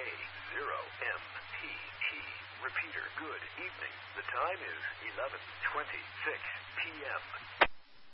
KAZERO-MPT. Repeater, good evening. The time is 11:26 p.m.